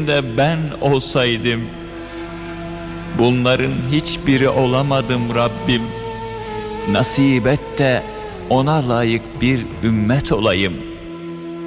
yerinde ben olsaydım. Bunların hiçbiri olamadım Rabbim. Nasip et de ona layık bir ümmet olayım.